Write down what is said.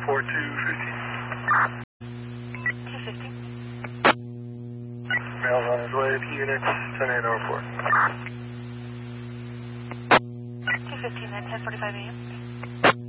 report 215. 215. Mail's on his way to units, 10-8 report. 215 at 10:45 a.m.